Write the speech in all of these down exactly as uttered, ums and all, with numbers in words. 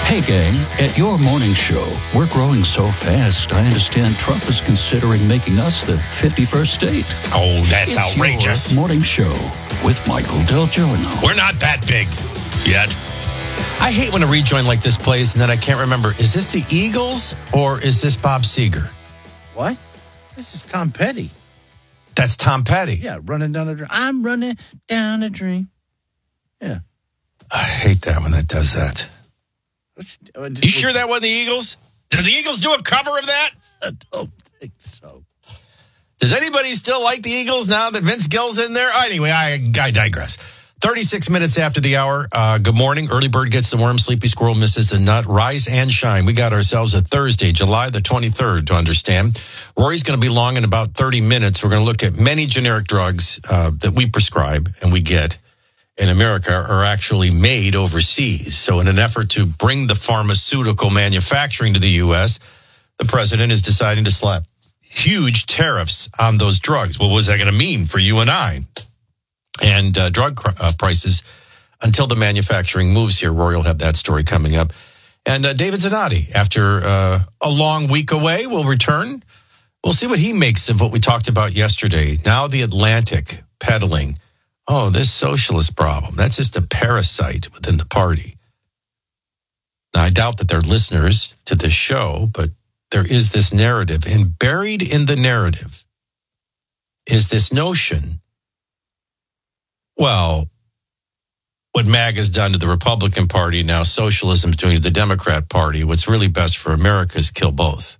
Hey, gang, at your morning show, we're growing so fast, I understand Trump is considering making us the fifty-first state. Oh, that's it's outrageous. Your morning show with Michael Del Giorno. We're not that big yet. I hate when a rejoin like this plays and then I can't remember, is this the Eagles or is this Bob Seger? What? This is Tom Petty. That's Tom Petty. Yeah, running down a dream. I'm running down a dream. Yeah. I hate that when that does that. What's, uh, you sure that wasn't the Eagles? Did the Eagles do a cover of that? I don't think so. Does anybody still like the Eagles now that Vince Gill's in there? Anyway, I, I digress. thirty-six minutes after the hour. Uh, good morning. Early bird gets the worm. Sleepy squirrel misses the nut. Rise and shine. We got ourselves a Thursday, July the twenty-third, to understand. Rory's going to be long in about thirty minutes. We're going to look at many generic drugs uh, that we prescribe and we get in America are actually made overseas. So in an effort to bring the pharmaceutical manufacturing to the U S, the president is deciding to slap huge tariffs on those drugs. What was that going to mean for you and I? And uh, drug cr- uh, prices until the manufacturing moves here. Rory will have that story coming up. And uh, David Zanotti, after uh, a long week away, will return. We'll see what he makes of what we talked about yesterday. Now the Atlantic peddling, oh, this socialist problem, that's just a parasite within the party. Now, I doubt that they're listeners to this show, but there is this narrative. And buried in the narrative is this notion, well, what MAGA's done to the Republican Party, now socialism's doing to the Democrat Party, what's really best for America is kill both.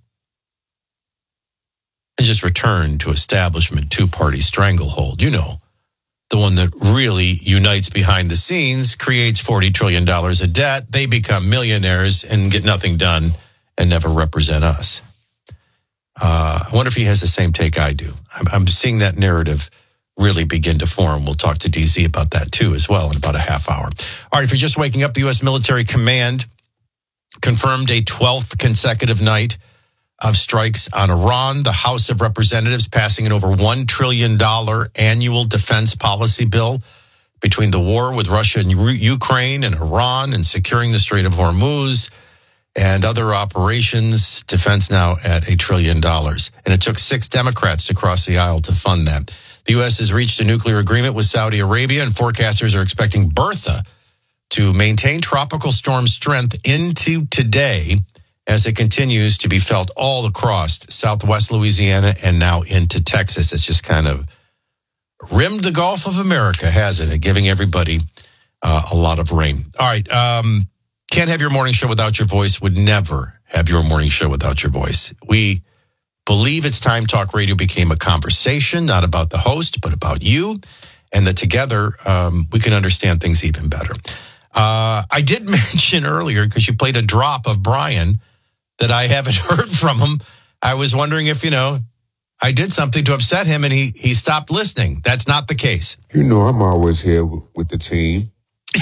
And just return to establishment two-party stranglehold. You know, the one that really unites behind the scenes, creates forty trillion dollars of debt. They become millionaires and get nothing done and never represent us. Uh, I wonder if he has the same take I do. I'm, I'm seeing that narrative really begin to form. We'll talk to D Z about that too as well in about a half hour. All right, if you're just waking up, the U S Military Command confirmed a twelfth consecutive night of strikes on Iran. The House of Representatives passing an over one trillion dollars annual defense policy bill between the war with Russia and U- Ukraine and Iran and securing the Strait of Hormuz and other operations. Defense now at a trillion dollars. And it took six Democrats to cross the aisle to fund that. The U S has reached a nuclear agreement with Saudi Arabia, and forecasters are expecting Bertha to maintain tropical storm strength into today as it continues to be felt all across southwest Louisiana and now into Texas. It's just kind of rimmed the Gulf of America, hasn't it? Giving everybody uh, a lot of rain. All right. Um, can't have your morning show without your voice. Would never have your morning show without your voice. We believe It's Time Talk Radio became a conversation, not about the host, but about you, and that together um, we can understand things even better. Uh, I did mention earlier, because you played a drop of Brian, that I haven't heard from him. I was wondering if, you know, I did something to upset him and he, he stopped listening. That's not the case. You know, I'm always here with, with the team.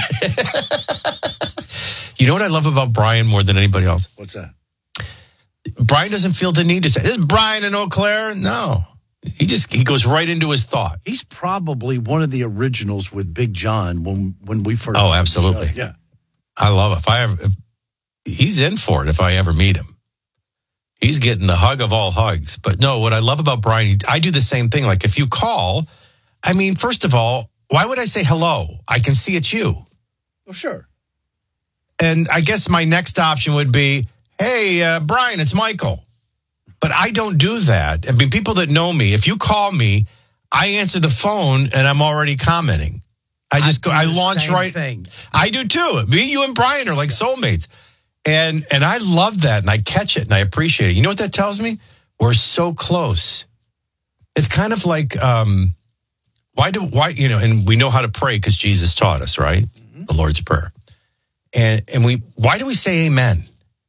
You know what I love about Brian more than anybody else? What's that? Brian doesn't feel the need to say, this is Brian in Eau Claire. No. He just, he goes right into his thought. He's probably one of the originals with Big John when when we first. Oh, absolutely. Yeah. I love it. If I ever, if, he's in for it if I ever meet him. He's getting the hug of all hugs. But no, what I love about Brian, I do the same thing. Like if you call, I mean, first of all, why would I say hello? I can see it's you. Well, sure. And I guess my next option would be, hey, uh, Brian, it's Michael. But I don't do that. I mean, people that know me, if you call me, I answer the phone and I'm already commenting. I just I go, I launch right. Thing. I do too. Me, you, and Brian are like soulmates. And and I love that, and I catch it, and I appreciate it. You know what that tells me? We're so close. It's kind of like, um, why do, why, you know, and we know how to pray because Jesus taught us, right? Mm-hmm. The Lord's Prayer. And and we, why do we say amen?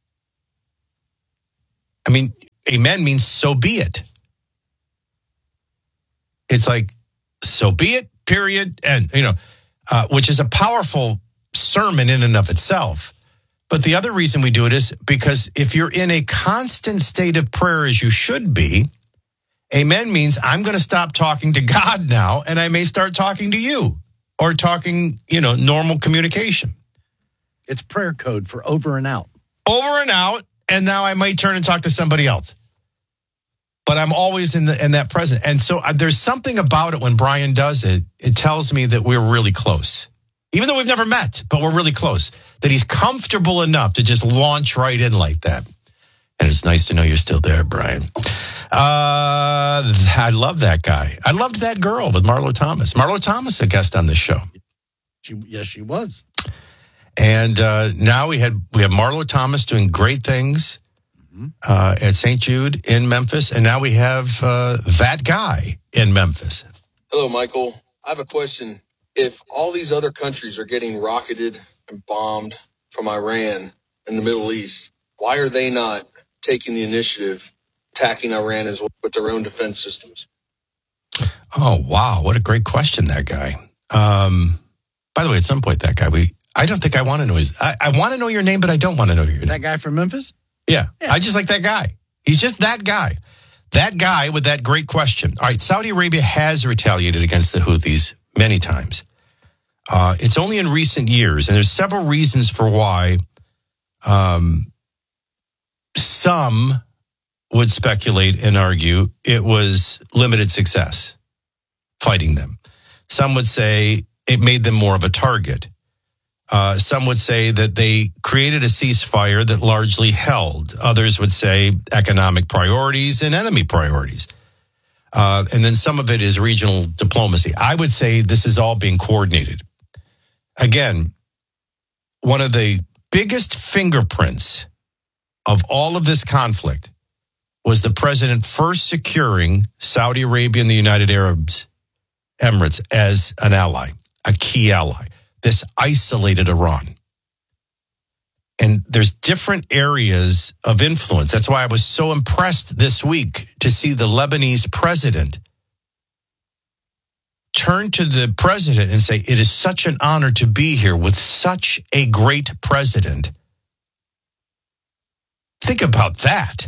I mean, amen means so be it. It's like, so be it, period, and, you know, uh, which is a powerful sermon in and of itself. But the other reason we do it is because if you're in a constant state of prayer as you should be, amen means I'm going to stop talking to God now and I may start talking to you or talking, you know, normal communication. It's prayer code for over and out. Over and out, and now I might turn and talk to somebody else. But I'm always in the in that present. And so uh, there's something about it when Brian does it. It tells me that we're really close. Even though we've never met, but we're really close. That he's comfortable enough to just launch right in like that. And it's nice to know you're still there, Brian. Uh, I love that guy. I loved that girl with Marlo Thomas. Marlo Thomas, a guest on this show. She, yes, she was. And uh, now we had we have Marlo Thomas doing great things uh, at Saint Jude in Memphis. And now we have uh, that guy in Memphis. Hello, Michael. I have a question. If all these other countries are getting rocketed and bombed from Iran in the Middle East, why are they not taking the initiative, attacking Iran as well with their own defense systems? Oh, wow. What a great question, that guy. Um, by the way, at some point, that guy, we I don't think I want to know his... I, I want to know your name, but I don't want to know your name. That guy from Memphis? Yeah, yeah. I just like that guy. He's just that guy. That guy with that great question. All right, Saudi Arabia has retaliated against the Houthis many times. Uh, it's only in recent years, and there's several reasons for why um, some would speculate and argue it was limited success fighting them. Some would say it made them more of a target. Uh, some would say that they created a ceasefire that largely held. Others would say economic priorities and enemy priorities. Uh, and then some of it is regional diplomacy. I would say this is all being coordinated. Again, one of the biggest fingerprints of all of this conflict was the president first securing Saudi Arabia and the United Arab Emirates as an ally, a key ally. This isolated Iran. And there's different areas of influence. That's why I was so impressed this week to see the Lebanese president turn to the president and say, it is such an honor to be here with such a great president. Think about that.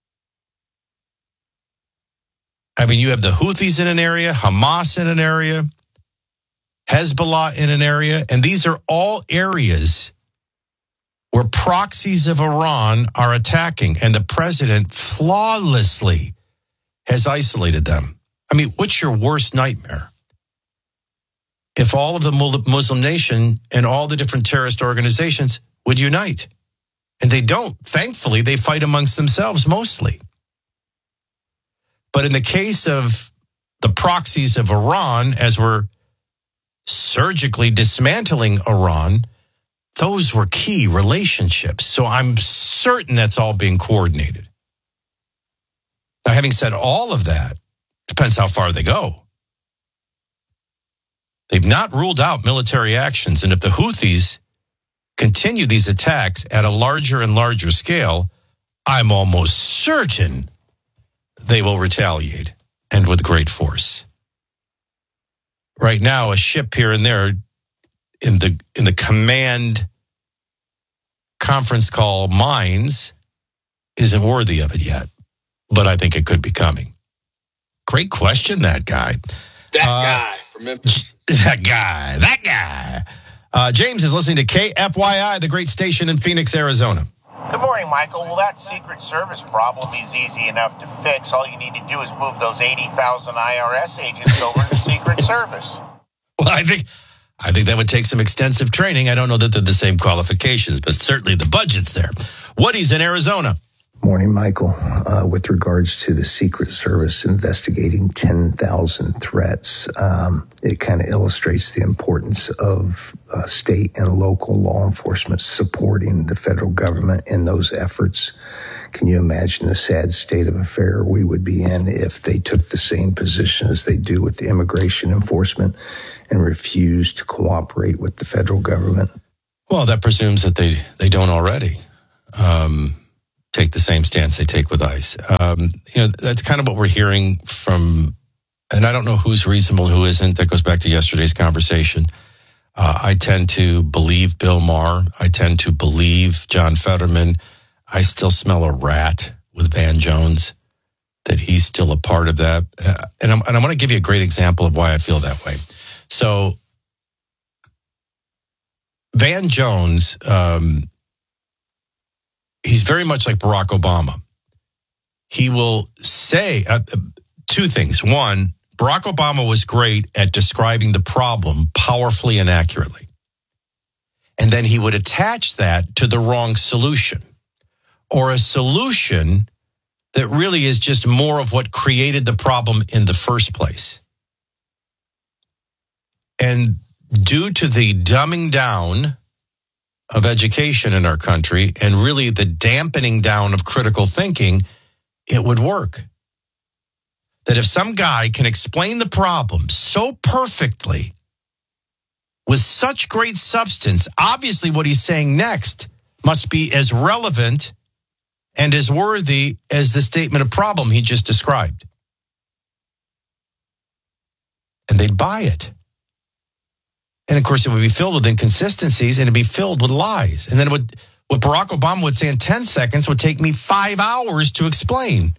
I mean, you have the Houthis in an area, Hamas in an area, Hezbollah in an area, and these are all areas where proxies of Iran are attacking, and the president flawlessly has isolated them. I mean, what's your worst nightmare? If all of the Muslim nation and all the different terrorist organizations would unite. And they don't. Thankfully, they fight amongst themselves mostly. But in the case of the proxies of Iran, as we're surgically dismantling Iran, those were key relationships. So I'm certain that's all being coordinated. Now, having said all of that, depends how far they go. They've not ruled out military actions. And if the Houthis continue these attacks at a larger and larger scale, I'm almost certain they will retaliate, and with great force. Right now, a ship here and there in the in the command conference call mines isn't worthy of it yet, but I think it could be coming. Great question, that guy. That uh, guy from Memphis. That guy, that guy. Uh, James is listening to K F Y I, the great station in Phoenix, Arizona. Good morning, Michael. Well, that Secret Service problem is easy enough to fix. All you need to do is move those eighty thousand I R S agents over to Secret Service. Well, I think I think that would take some extensive training. I don't know that they're the same qualifications, but certainly the budget's there. Woody's in Arizona. Morning, Michael. Uh, with regards to the Secret Service investigating ten thousand threats, um, it kind of illustrates the importance of uh, state and local law enforcement supporting the federal government in those efforts. Can you imagine the sad state of affair we would be in if they took the same position as they do with the immigration enforcement and refused to cooperate with the federal government? Well, that presumes that they, they don't already. Um take the same stance they take with ICE. Um, you know, that's kind of what we're hearing from, and I don't know who's reasonable, who isn't. That goes back to yesterday's conversation. Uh, I tend to believe Bill Maher. I tend to believe John Fetterman. I still smell a rat with Van Jones, that he's still a part of that. Uh, and, I'm, and I want to give you a great example of why I feel that way. So Van Jones, um, he's very much like Barack Obama. He will say uh, two things. One, Barack Obama was great at describing the problem powerfully and accurately. And then he would attach that to the wrong solution, or a solution that really is just more of what created the problem in the first place. And due to the dumbing down of education in our country and really the dampening down of critical thinking, it would work. That if some guy can explain the problem so perfectly, with such great substance, obviously what he's saying next must be as relevant and as worthy as the statement of problem he just described. And they'd buy it. And of course, it would be filled with inconsistencies and it'd be filled with lies. And then it would, what Barack Obama would say in ten seconds would take me five hours to explain.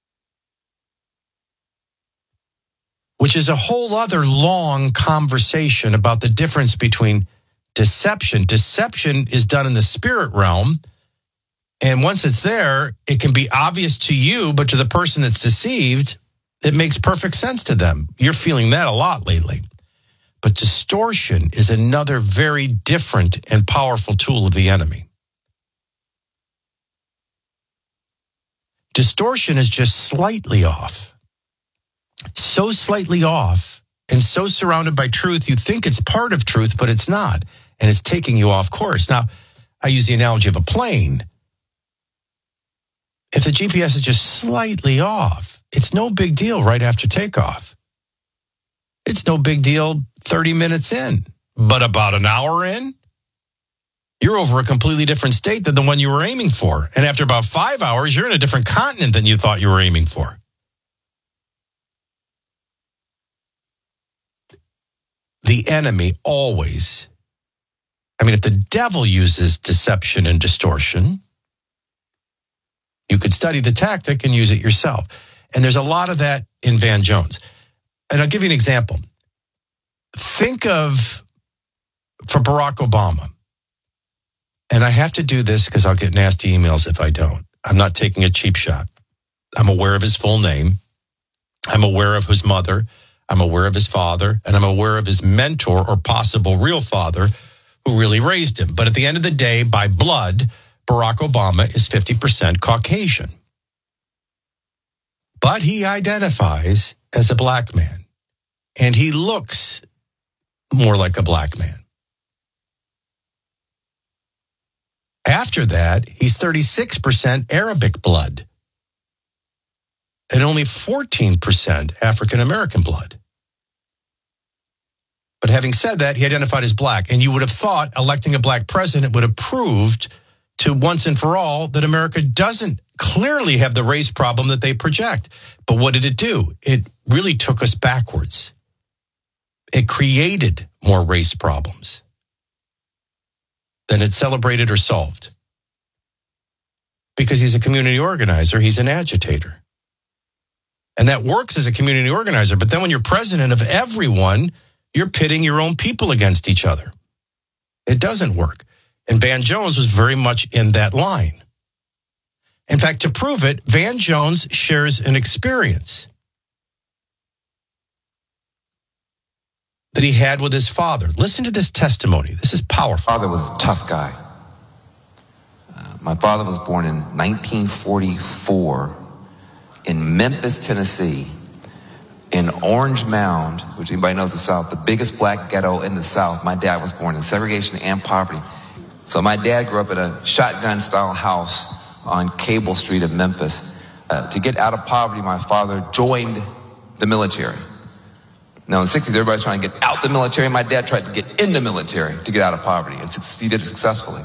Which is a whole other long conversation about the difference between deception. Deception is done in the spirit realm. And once it's there, it can be obvious to you, but to the person that's deceived, it makes perfect sense to them. You're feeling that a lot lately. But distortion is another very different and powerful tool of the enemy. Distortion is just slightly off. So slightly off and so surrounded by truth, you think it's part of truth, but it's not. And it's taking you off course. Now, I use the analogy of a plane. If the G P S is just slightly off, it's no big deal right after takeoff. It's no big deal thirty minutes in. But about an hour in, you're over a completely different state than the one you were aiming for. And after about five hours, you're in a different continent than you thought you were aiming for. The enemy always, I mean, if the devil uses deception and distortion, you could study the tactic and use it yourself. And there's a lot of that in Van Jones. And I'll give you an example. Think of, for Barack Obama, and I have to do this because I'll get nasty emails if I don't. I'm not taking a cheap shot. I'm aware of his full name. I'm aware of his mother. I'm aware of his father, and I'm aware of his mentor or possible real father who really raised him. But at the end of the day, by blood, Barack Obama is fifty percent Caucasian. But he identifies as a black man, and he looks more like a black man. After that, he's thirty-six percent Arabic blood and only fourteen percent African-American blood. But having said that, he identified as black. And you would have thought electing a black president would have proved to once and for all that America doesn't clearly have the race problem that they project. But what did it do? It really took us backwards. It created more race problems than it celebrated or solved. Because he's a community organizer, he's an agitator. And that works as a community organizer. But then when you're president of everyone, you're pitting your own people against each other. It doesn't work. And Van Jones was very much in that line. In fact, to prove it, Van Jones shares an experience that he had with his father. Listen to this testimony. This is powerful. My father was a tough guy. Uh, my father was born in nineteen forty-four in Memphis, Tennessee, in Orange Mound, which anybody knows the South, the biggest black ghetto in the South. My dad was born in segregation and poverty. So my dad grew up in a shotgun-style house on Cable Street in Memphis. Uh, to get out of poverty, my father joined the military. Now in the sixties, everybody's trying to get out the military. My dad tried to get in the military to get out of poverty, and he did it successfully.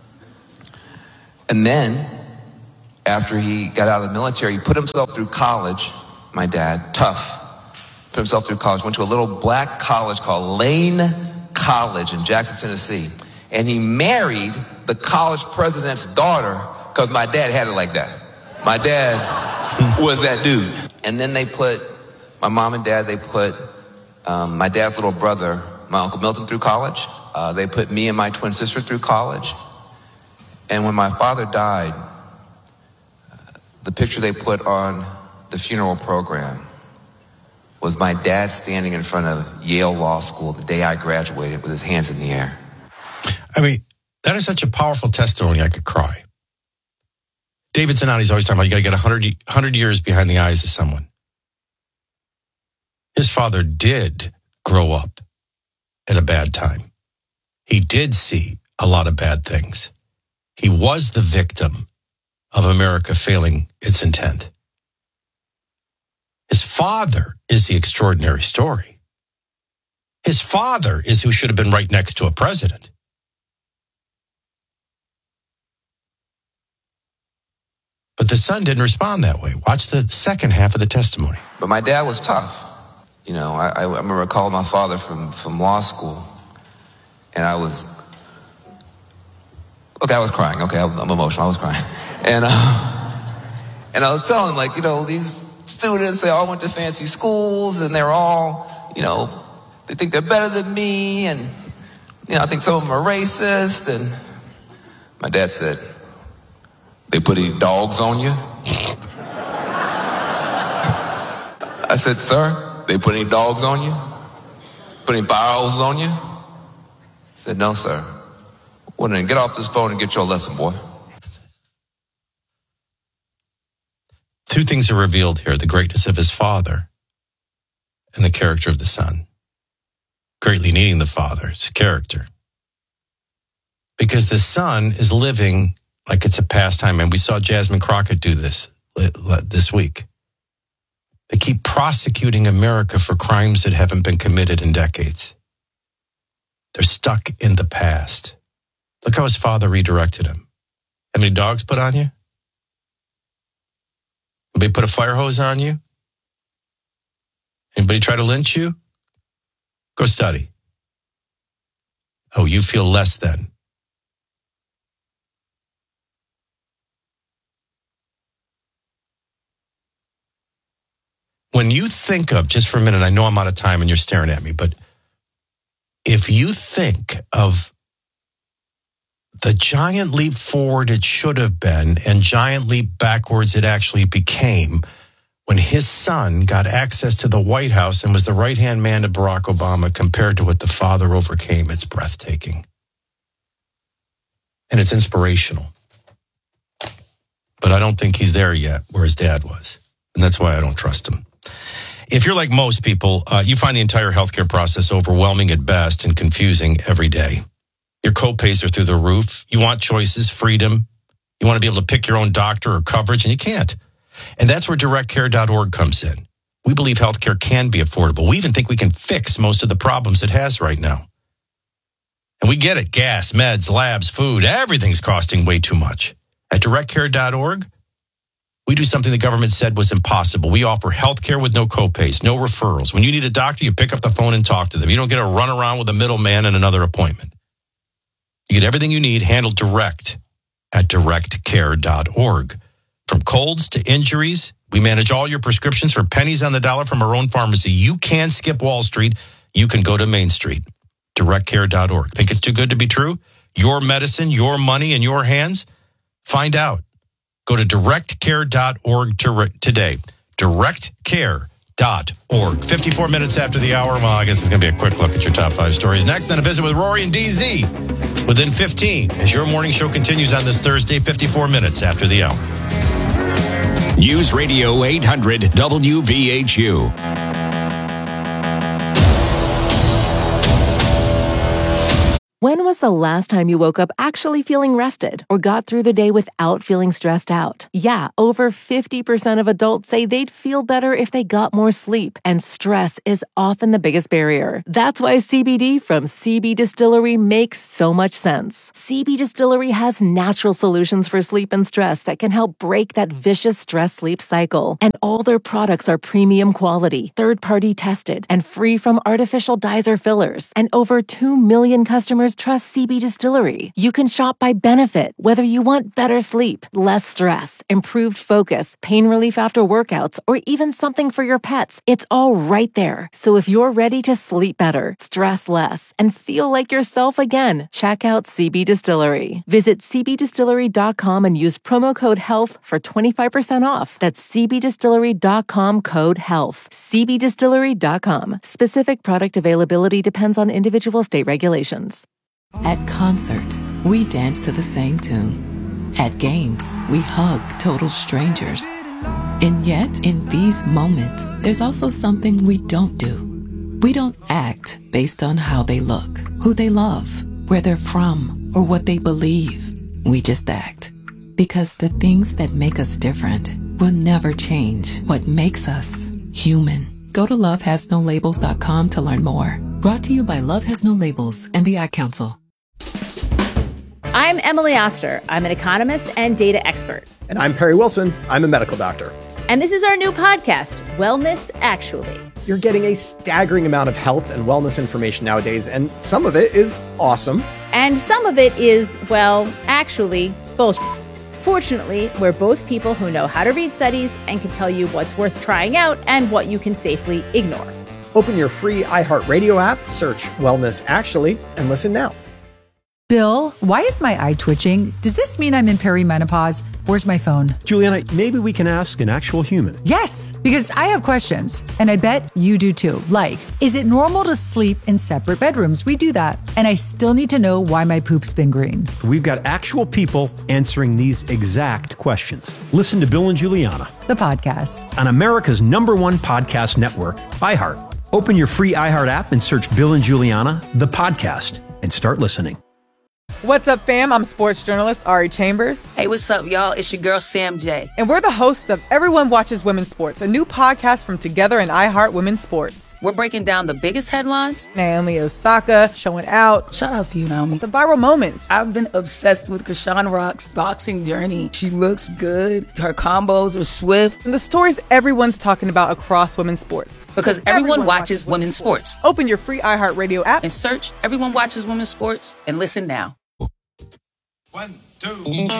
And then, after he got out of the military, he put himself through college, my dad, tough. Put himself through college, went to a little black college called Lane College in Jackson, Tennessee. And he married the college president's daughter because my dad had it like that. My dad was that dude. And then they put, my mom and dad, they put um, my dad's little brother, my my Uncle Milton through college. Uh, they put me and my twin sister through college. And when my father died, the picture they put on the funeral program was my dad standing in front of Yale Law School the day I graduated with his hands in the air. I mean, that is such a powerful testimony, I could cry. David Zanotti always talking about you got to get one hundred, one hundred years behind the eyes of someone. His father did grow up at a bad time. He did see a lot of bad things. He was the victim of America failing its intent. His father is the extraordinary story. His father is who should have been right next to a president. But the son didn't respond that way. Watch the second half of the testimony. But my dad was tough. You know, I, I remember calling my father from, from law school, and I was, okay, I was crying. Okay, I'm, I'm emotional. I was crying. And, uh, and I was telling him, like, you know, these students, they all went to fancy schools, and they're all, you know, they think they're better than me, and, you know, I think some of them are racist. And my dad said, they put any dogs on you? I said, sir, they put any dogs on you? Put any fire hoses on you? He said, no, sir. Well, then get off this phone and get your lesson, boy. Two things are revealed here: the greatness of his father and the character of the son. Greatly needing the father's character. Because the son is living like it's a pastime, and we saw Jasmine Crockett do this this week. They keep prosecuting America for crimes that haven't been committed in decades. They're stuck in the past. Look how his father redirected him. How many dogs put on you? Anybody put a fire hose on you? Anybody try to lynch you? Go study. Oh, you feel less than. When you think of, just for a minute, I know I'm out of time and you're staring at me, but if you think of the giant leap forward it should have been and giant leap backwards it actually became when his son got access to the White House and was the right-hand man to Barack Obama compared to what the father overcame, it's breathtaking. And it's inspirational. But I don't think he's there yet where his dad was. And that's why I don't trust him. If you're like most people, uh, you find the entire healthcare process overwhelming at best and confusing every day. Your copays are through the roof. You want choices, freedom. You want to be able to pick your own doctor or coverage, and you can't. And that's where direct care dot org comes in. We believe healthcare can be affordable. We even think we can fix most of the problems it has right now. And we get it. Gas, meds, labs, food, everything's costing way too much. At direct care dot org, we do something the government said was impossible. We offer health care with no copays, no referrals. When you need a doctor, you pick up the phone and talk to them. You don't get to run around with a middleman and another appointment. You get everything you need handled direct at direct care dot org. From colds to injuries, we manage all your prescriptions for pennies on the dollar from our own pharmacy. You can skip Wall Street. You can go to Main Street. direct care dot org. Think it's too good to be true? Your medicine, your money in your hands? Find out. Go to direct care dot org to today. direct care dot org. fifty-four minutes after the hour. Well, I guess it's going to be a quick look at your top five stories. Next, then a visit with Rory and D Z within fifteen as your morning show continues on this Thursday, fifty-four minutes after the hour. News Radio eight hundred W V H U. When was the last time you woke up actually feeling rested or got through the day without feeling stressed out? Yeah, over fifty percent of adults say they'd feel better if they got more sleep, and stress is often the biggest barrier. That's why C B D from C B Distillery makes so much sense. C B Distillery has natural solutions for sleep and stress that can help break that vicious stress-sleep cycle. And all their products are premium quality, third-party tested, and free from artificial dyes or fillers. And over two million customers customers trust C B Distillery. You can shop by benefit, whether you want better sleep, less stress, improved focus, pain relief after workouts, or even something for your pets. It's all right there. So if you're ready to sleep better, stress less, and feel like yourself again, check out C B Distillery. Visit c b distillery dot com and use promo code HEALTH for twenty-five percent off. That's c b distillery dot com code HEALTH. c b distillery dot com. Specific product availability depends on individual state regulations. At concerts, we dance to the same tune. At games, we hug total strangers. And yet, in these moments, there's also something we don't do. We don't act based on how they look, who they love, where they're from, or what they believe. We just act. Because the things that make us different will never change what makes us human. Go to love has no labels dot com to learn more. Brought to you by Love Has No Labels and the Ad Council. I'm Emily Oster. I'm an economist and data expert. And I'm Perry Wilson. I'm a medical doctor. And this is our new podcast, Wellness Actually. You're getting a staggering amount of health and wellness information nowadays, and some of it is awesome. And some of it is, well, actually, bullshit. Fortunately, we're both people who know how to read studies and can tell you what's worth trying out and what you can safely ignore. Open your free iHeartRadio app, search Wellness Actually, and listen now. Bill, why is my eye twitching? Does this mean I'm in perimenopause? Where's my phone? Juliana, maybe we can ask an actual human. Yes, because I have questions, and I bet you do too. Like, is it normal to sleep in separate bedrooms? We do that. And I still need to know why my poop's been green. We've got actual people answering these exact questions. Listen to Bill and Juliana, the podcast, on America's number one podcast network, iHeart. Open your free iHeart app and search Bill and Juliana, the podcast, and start listening. What's up, fam? I'm sports journalist Ari Chambers. Hey, what's up, y'all? It's your girl, Sam J. And we're the hosts of Everyone Watches Women's Sports, a new podcast from Together and iHeart Women's Sports. We're breaking down the biggest headlines. Naomi Osaka showing out. Shout out to you, Naomi. The viral moments. I've been obsessed with Krishan Rock's boxing journey. She looks good. Her combos are swift. And the stories everyone's talking about across women's sports. Because everyone, everyone watches, watches women's sports. sports. Open your free iHeartRadio app and search Everyone Watches Women's Sports and listen now. One, two.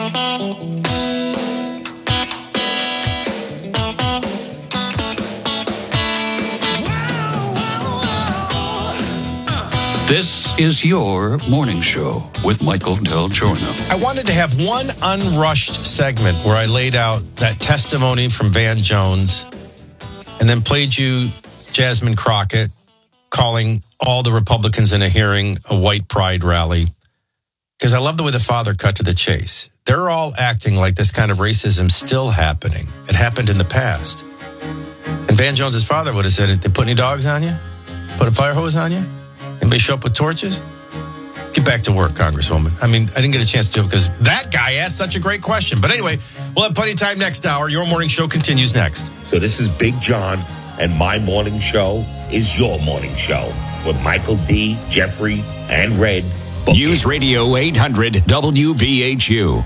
This is your morning show with Michael Del Giorno. I wanted to have one unrushed segment where I laid out that testimony from Van Jones and then played you Jasmine Crockett calling all the Republicans in a hearing a white pride rally. Because I love the way the father cut to the chase. They're all acting like this kind of racism still happening. It happened in the past. And Van Jones' father would have said, "They put any dogs on you? Put a fire hose on you? Anybody show up with torches? Get back to work, Congresswoman." I mean, I didn't get a chance to do it because that guy asked such a great question. But anyway, we'll have plenty of time next hour. Your morning show continues next. So this is Big John, and my morning show is your morning show with Michael D., Jeffrey, and Red. News Radio eight hundred W V H U.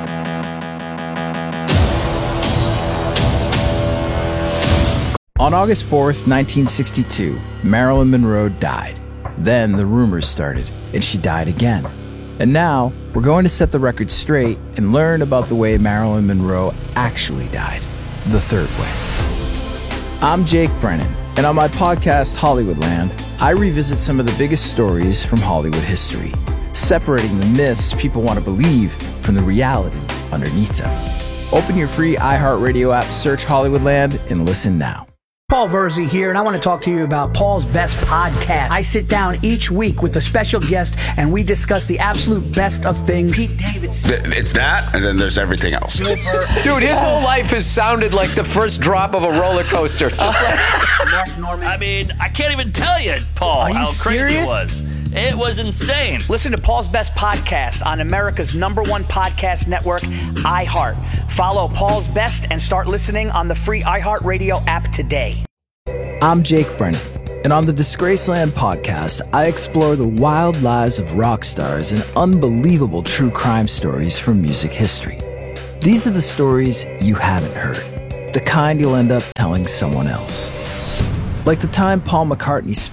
On August fourth, nineteen sixty-two, Marilyn Monroe died. Then the rumors started, and she died again. And now, we're going to set the record straight and learn about the way Marilyn Monroe actually died. The third way. I'm Jake Brennan, and on my podcast, Hollywoodland, I revisit some of the biggest stories from Hollywood history, separating the myths people want to believe from the reality underneath them. Open your free iHeartRadio app, search Hollywoodland, and listen now. Paul Verzi here, and I want to talk to you about Paul's Best Podcast. I sit down each week with a special guest, and we discuss the absolute best of things. Pete Davidson. It's that, and then there's everything else. Dude, his whole life has sounded like the first drop of a roller coaster. Just like Mark Norman. I mean, I can't even tell you, Paul, how crazy it was. It was insane. Listen to Paul's Best Podcast on America's number one podcast network, iHeart. Follow Paul's Best and start listening on the free iHeartRadio app today. I'm Jake Brennan, and on the Disgraceland podcast, I explore the wild lives of rock stars and unbelievable true crime stories from music history. These are the stories you haven't heard, the kind you'll end up telling someone else. Like the time Paul McCartney spent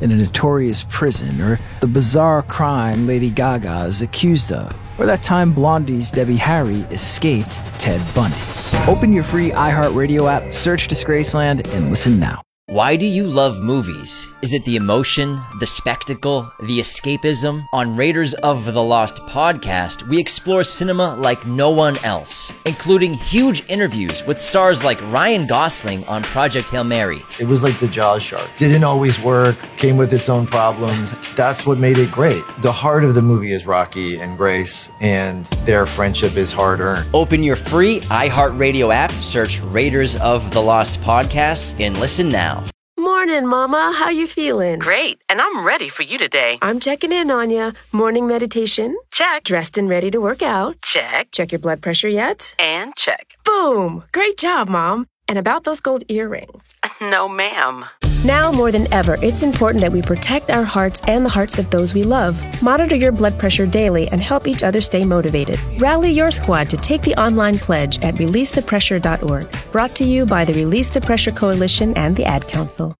in a notorious prison, or the bizarre crime Lady Gaga is accused of, or that time Blondie's Debbie Harry escaped Ted Bundy. Open your free iHeartRadio app, search Disgraceland, and listen now. Why do you love movies? Is it the emotion, the spectacle, the escapism? On Raiders of the Lost podcast, we explore cinema like no one else, including huge interviews with stars like Ryan Gosling on Project Hail Mary. It was like the Jaws shark. Didn't always work, came with its own problems. That's what made it great. The heart of the movie is Rocky and Grace, and their friendship is hard-earned. Open your free iHeartRadio app, search Raiders of the Lost podcast, and listen now. Morning, Mama. How you feeling? Great, and I'm ready for you today. I'm checking in on you. Morning meditation? Check. Dressed and ready to work out? Check. Check your blood pressure yet? And check. Boom! Great job, Mom. And about those gold earrings? No, ma'am. Now more than ever, it's important that we protect our hearts and the hearts of those we love. Monitor your blood pressure daily and help each other stay motivated. Rally your squad to take the online pledge at release the pressure dot org. Brought to you by the Release the Pressure Coalition and the Ad Council.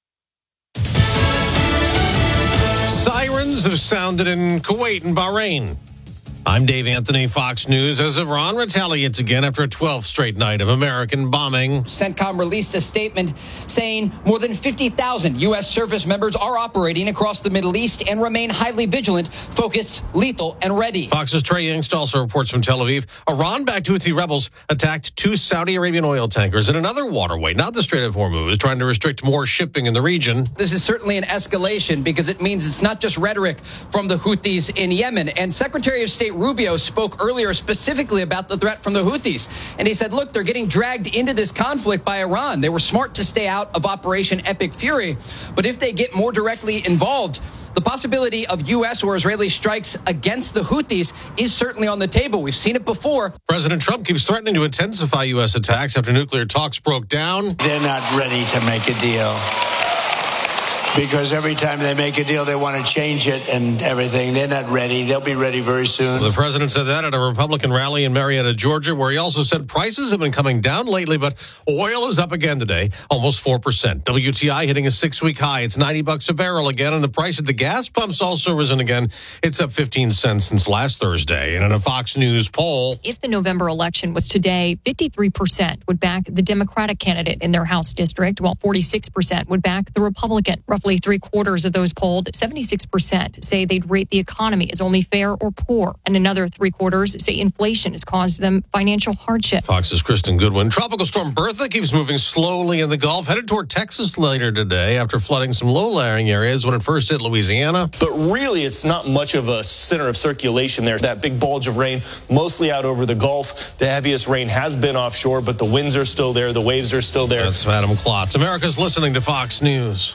Sirens have sounded in Kuwait and Bahrain. I'm Dave Anthony, Fox News, as Iran retaliates again after a twelfth straight night of American bombing. CENTCOM released a statement saying more than fifty thousand U S service members are operating across the Middle East and remain highly vigilant, focused, lethal, and ready. Fox's Trey Yingst also reports from Tel Aviv. Iran-backed Houthi rebels attacked two Saudi Arabian oil tankers in another waterway, not the Strait of Hormuz, trying to restrict more shipping in the region. This is certainly an escalation because it means it's not just rhetoric from the Houthis in Yemen. And Secretary of State Rubio spoke earlier specifically about the threat from the Houthis. And he said, look, they're getting dragged into this conflict by Iran. They were smart to stay out of Operation Epic Fury. But if they get more directly involved, the possibility of U S or Israeli strikes against the Houthis is certainly on the table. We've seen it before. President Trump keeps threatening to intensify U S attacks after nuclear talks broke down. They're not ready to make a deal. Because every time they make a deal, they want to change it and everything. They're not ready. They'll be ready very soon. The president said that at a Republican rally in Marietta, Georgia, where he also said prices have been coming down lately, but oil is up again today, almost four percent. W T I hitting a six-week high. It's ninety bucks a barrel again, and the price at the gas pumps also risen again. It's up fifteen cents since last Thursday. And in a Fox News poll, if the November election was today, fifty-three percent would back the Democratic candidate in their House district, while forty-six percent would back the Republican. Roughly three quarters of those polled, seventy-six percent, say they'd rate the economy as only fair or poor. And another three quarters say inflation has caused them financial hardship. Fox's Kristen Goodwin. Tropical storm Bertha keeps moving slowly in the Gulf, headed toward Texas later today after flooding some low-lying areas when it first hit Louisiana. But really, it's not much of a center of circulation there. That big bulge of rain, mostly out over the Gulf. The heaviest rain has been offshore, but the winds are still there. The waves are still there. That's Adam Klotz. America's listening to Fox News.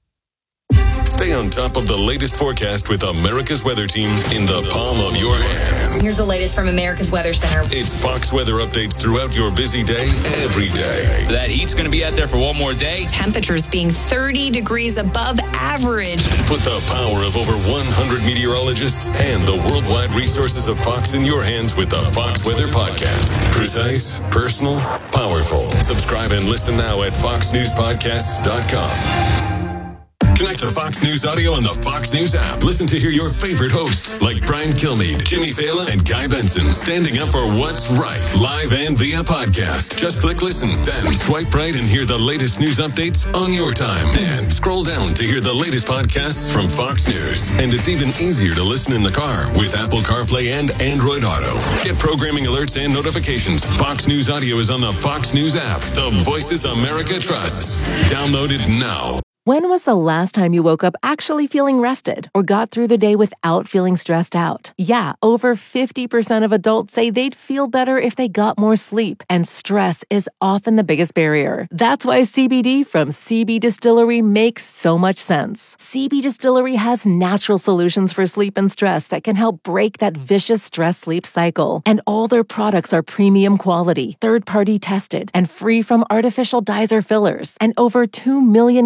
Stay on top of the latest forecast with America's Weather Team in the palm of your hands. Here's the latest from America's Weather Center. It's Fox weather updates throughout your busy day, every day. That heat's going to be out there for one more day. Temperatures being thirty degrees above average. Put the power of over one hundred meteorologists and the worldwide resources of Fox in your hands with the Fox Weather Podcast. Precise, personal, powerful. Subscribe and listen now at fox news podcasts dot com. Connect to Fox News Audio on the Fox News app. Listen to hear your favorite hosts like Brian Kilmeade, Jimmy Fallon, and Guy Benson standing up for what's right, live and via podcast. Just click listen, then swipe right and hear the latest news updates on your time. And scroll down to hear the latest podcasts from Fox News. And it's even easier to listen in the car with Apple CarPlay and Android Auto. Get programming alerts and notifications. Fox News Audio is on the Fox News app. The voices America trusts. Download it now. When was the last time you woke up actually feeling rested or got through the day without feeling stressed out? Yeah, over fifty percent of adults say they'd feel better if they got more sleep, and stress is often the biggest barrier. That's why C B D from C B Distillery makes so much sense. C B Distillery has natural solutions for sleep and stress that can help break that vicious stress-sleep cycle. And all their products are premium quality, third-party tested, and free from artificial dyes or fillers. And over two million customers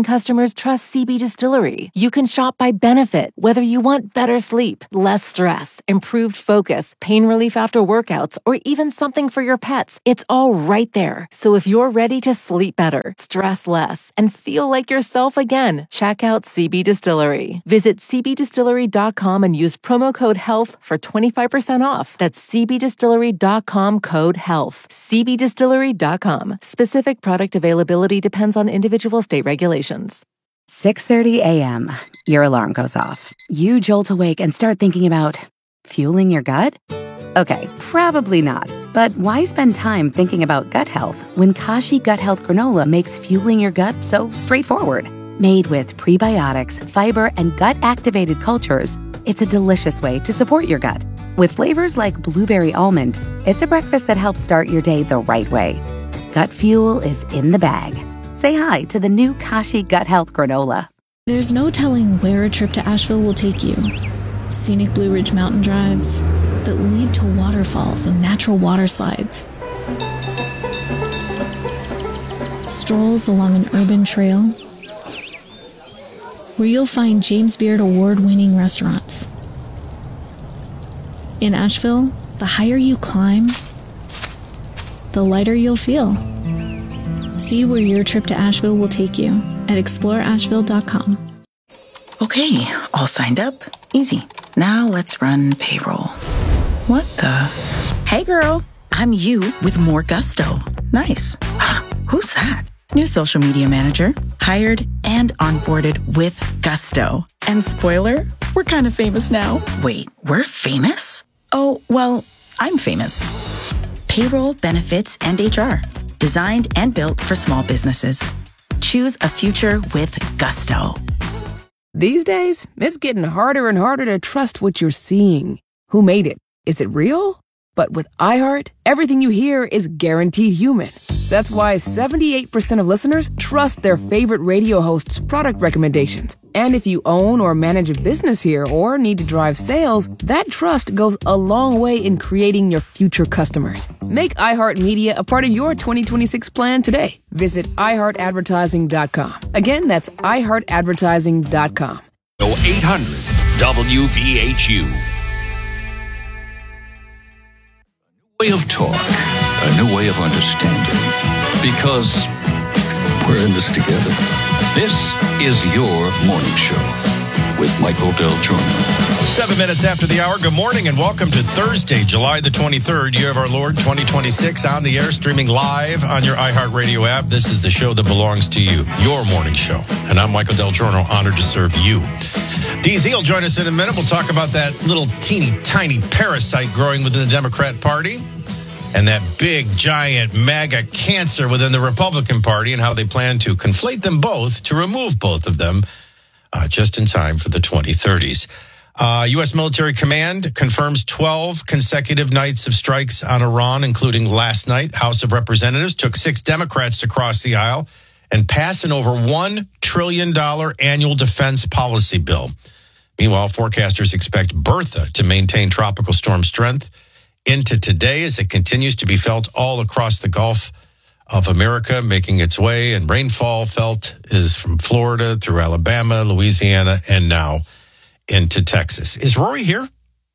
customers trust C B Distillery. You can shop by benefit, whether you want better sleep, less stress, improved focus, pain relief after workouts, or even something for your pets. It's all right there. So if you're ready to sleep better, stress less, and feel like yourself again, check out C B Distillery. Visit c b distillery dot com and use promo code HEALTH for twenty-five percent off. That's c b distillery dot com code HEALTH. c b distillery dot com. Specific product availability depends on individual state regulations. six thirty a.m. Your alarm goes off. You jolt awake and start thinking about fueling your gut? Okay, probably not. But why spend time thinking about gut health when Kashi Gut Health Granola makes fueling your gut so straightforward? Made with prebiotics, fiber, and gut-activated cultures, it's a delicious way to support your gut. With flavors like blueberry almond, it's a breakfast that helps start your day the right way. Gut fuel is in the bag. Say hi to the new Kashi Gut Health Granola. There's no telling where a trip to Asheville will take you. Scenic Blue Ridge mountain drives that lead to waterfalls and natural water slides. Strolls along an urban trail where you'll find James Beard award-winning restaurants. In Asheville, the higher you climb, the lighter you'll feel. See where your trip to Asheville will take you at explore asheville dot com. Okay, all signed up. Easy. Now let's run payroll. What the? Hey girl, I'm you with more gusto. Nice. Who's that? New social media manager. Hired and onboarded with gusto. And spoiler, we're kind of famous now. Wait, we're famous? Oh, well, I'm famous. Payroll, benefits, and H R. Designed and built for small businesses. Choose a future with gusto. These days, it's getting harder and harder to trust what you're seeing. Who made it? Is it real? But with iHeart, everything you hear is guaranteed human. That's why seventy-eight percent of listeners trust their favorite radio host's product recommendations. And if you own or manage a business here or need to drive sales, that trust goes a long way in creating your future customers. Make iHeartMedia a part of your twenty twenty-six plan today. Visit i heart advertising dot com. Again, that's i heart advertising dot com. eight hundred W V H U. Way of talk, a new way of understanding, because we're in this together. This is your morning show with Michael Del Giorno. Seven minutes after the hour. Good morning and welcome to Thursday, July the twenty-third, year of our Lord, twenty twenty-six, on the air, streaming live on your iHeartRadio app. This is the show that belongs to you, your morning show. And I'm Michael Del Giorno, honored to serve you. D Z will join us in a minute. We'll talk about that little teeny tiny parasite growing within the Democrat Party and that big, giant, MAGA cancer within the Republican Party and how they plan to conflate them both to remove both of them uh, just in time for the twenty thirties. Uh, U S military command confirms twelve consecutive nights of strikes on Iran, including last night. House of Representatives took six Democrats to cross the aisle and pass an over one trillion dollars annual defense policy bill. Meanwhile, forecasters expect Bertha to maintain tropical storm strength into today as it continues to be felt all across the Gulf of America, making its way, and rainfall felt is from Florida through Alabama, Louisiana, and now into Texas. Is Rory here?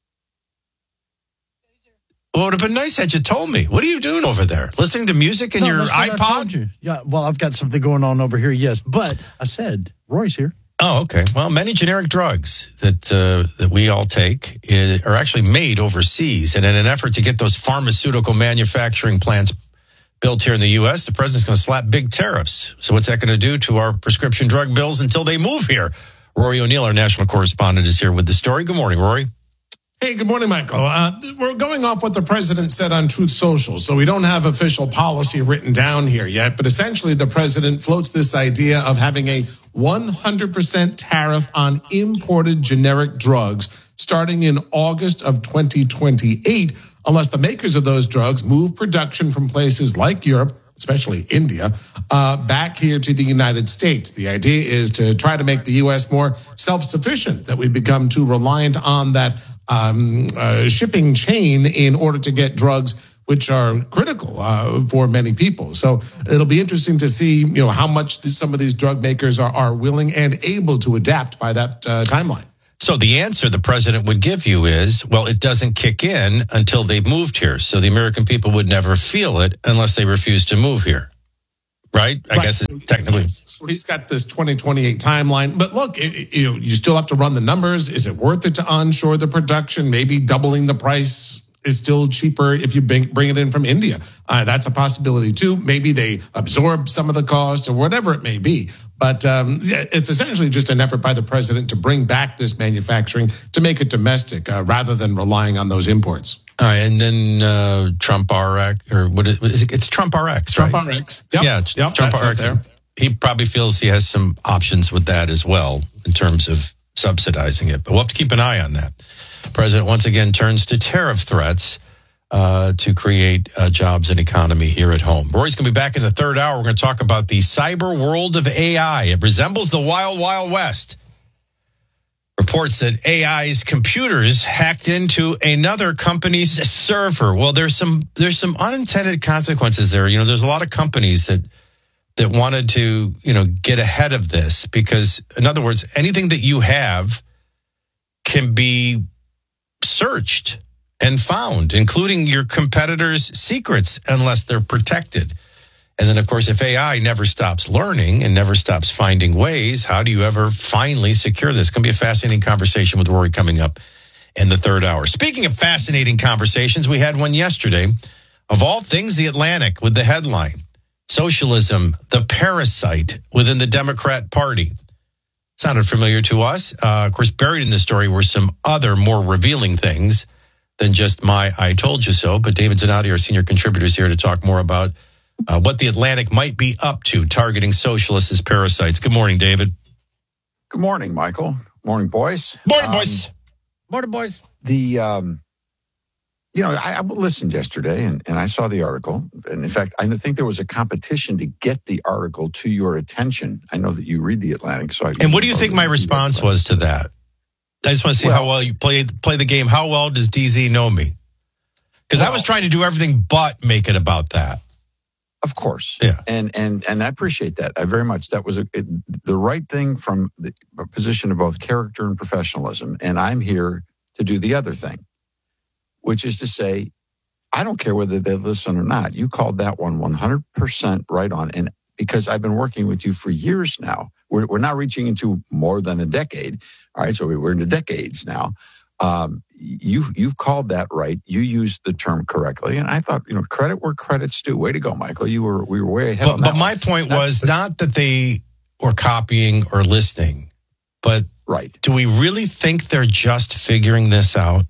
Well, it would have been nice had you told me. What are you doing over there? Listening to music in no, your that's what iPod? I told you. Yeah, well, I've got something going on over here, yes. But I said, Rory's here. Oh, okay. Well, many generic drugs that uh, that we all take is, are actually made overseas. And in an effort to get those pharmaceutical manufacturing plants built here in the U S, the president's going to slap big tariffs. So what's that going to do to our prescription drug bills until they move here? Rory O'Neill, our national correspondent, is here with the story. Good morning, Rory. Hey, good morning, Michael. Uh, we're going off what the president said on Truth Social, so we don't have official policy written down here yet. But essentially, the president floats this idea of having a one hundred percent tariff on imported generic drugs starting in August of twenty twenty-eight, unless the makers of those drugs move production from places like Europe, especially India, uh, back here to the United States. The idea is to try to make the U S more self-sufficient, that we become too reliant on that um, uh, shipping chain in order to get drugs which are critical uh, for many people. So it'll be interesting to see, you know, how much th- some of these drug makers are, are willing and able to adapt by that uh, timeline. So the answer the president would give you is, well, it doesn't kick in until they've moved here. So the American people would never feel it unless they refuse to move here. Right? I right. guess it's technically. So he's got this twenty twenty-eight timeline. But look, it, you know, you still have to run the numbers. Is it worth it to onshore the production? Maybe doubling the price is still cheaper if you bring, bring it in from India. Uh, that's a possibility too. Maybe they absorb some of the cost or whatever it may be. But um, it's essentially just an effort by the president to bring back this manufacturing, to make it domestic uh, rather than relying on those imports. All right, and then uh, Trump R X, or what is, is it? It's Trump R X, Trump right? R X. Yep. Yeah, yep, Trump R X. He probably feels he has some options with that as well in terms of subsidizing it. But we'll have to keep an eye on that. The president once again turns to tariff threats uh, to create uh, jobs and economy here at home. Rory's going to be back in the third hour. We're going to talk about the cyber world of A I. It resembles the wild, wild west. Reports that A I's computers hacked into another company's server. Well, there's some there's some unintended consequences there. You know, there's a lot of companies that that wanted to, you know, get ahead of this because, in other words, anything that you have can be searched and found, including your competitors' secrets, unless they're protected. And then, of course, if A I never stops learning and never stops finding ways, how do you ever finally secure this? It's going to be a fascinating conversation with Rory coming up in the third hour. Speaking of fascinating conversations, we had one yesterday. Of all things, The Atlantic with the headline, Socialism, the Parasite Within the Democrat Party. Sounded familiar to us. Uh, of course, buried in the story were some other more revealing things than just my I told you so. But David Zanotti, our senior contributor, is here to talk more about Uh, what The Atlantic might be up to targeting socialists as parasites. Good morning, David. Good morning, Michael. Morning, boys. Morning, boys. Um, Morning, boys. The, um, you know, I, I listened yesterday and, and I saw the article. And in fact, I think there was a competition to get the article to your attention. I know that you read The Atlantic. So I And what do you think my response was to that? I just want to see well, how well you play, play the game. How well does D Z know me? Because well, I was trying to do everything but make it about that. Of course. Yeah. And and and I appreciate that. I very much. That was a, it, the right thing from the position of both character and professionalism. And I'm here to do the other thing, which is to say, I don't care whether they listen or not. You called that one one hundred percent right on. And because I've been working with you for years now, we're, we're now reaching into more than a decade. All right. So we're into decades now. Um, you've, you've called that right. You used the term correctly. And I thought, you know, credit where credit's due. Way to go, Michael. You were, we were way ahead but, on that But my one. point Not, was not that they were copying or listening, but right. Do we really think they're just figuring this out?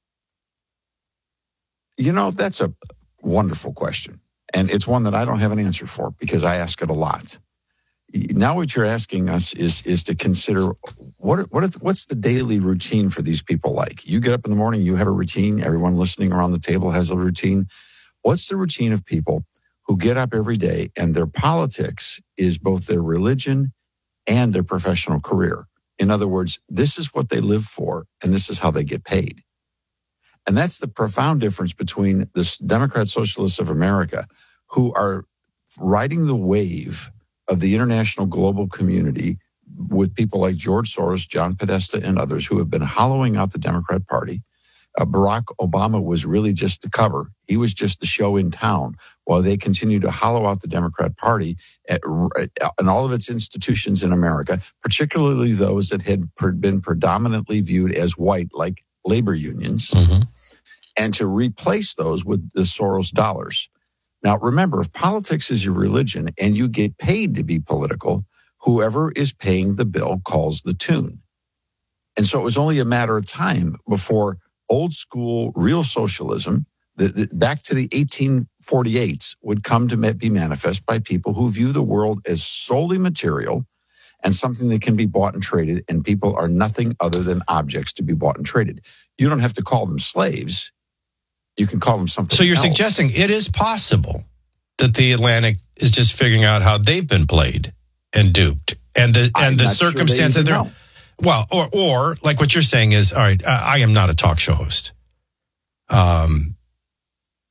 You know, that's a wonderful question. And it's one that I don't have an answer for because I ask it a lot. Now what you're asking us is is to consider what what is, what's the daily routine for these people like? You get up in the morning, you have a routine. Everyone listening around the table has a routine. What's the routine of people who get up every day and their politics is both their religion and their professional career? In other words, this is what they live for and this is how they get paid. And that's the profound difference between the Democrat Socialists of America who are riding the wave of the international global community with people like George Soros, John Podesta, and others who have been hollowing out the Democrat Party. Uh, Barack Obama was really just the cover. He was just the show in town while they continue to hollow out the Democrat Party at, at, and all of its institutions in America, particularly those that had per, been predominantly viewed as white, like labor unions, mm-hmm. and to replace those with the Soros dollars. Now, remember, if politics is your religion and you get paid to be political, whoever is paying the bill calls the tune. And so it was only a matter of time before old school real socialism, the, the, back to the eighteen forty-eights, would come to be manifest by people who view the world as solely material and something that can be bought and traded, and people are nothing other than objects to be bought and traded. You don't have to call them slaves. You can call them something So you're else. suggesting it is possible that the Atlantic is just figuring out how they've been played and duped, and the I'm and the not sure circumstance they that even they're know. well, or or like what you're saying is, all right, I, I am not a talk show host. Um,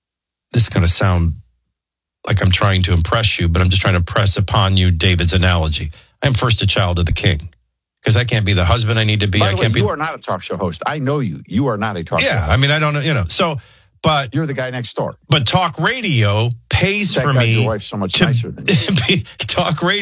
this is going to sound like I'm trying to impress you, but I'm just trying to press upon you David's analogy. I'm first a child of the king because I can't be the husband I need to be. By I the way, can't be. you are not a talk show host. I know you. You are not a talk show Yeah, host. I mean, I don't know, you know. So, but you're the guy next door. But talk radio pays That for guy, me. your wife's so much to nicer than you. be, talk radio.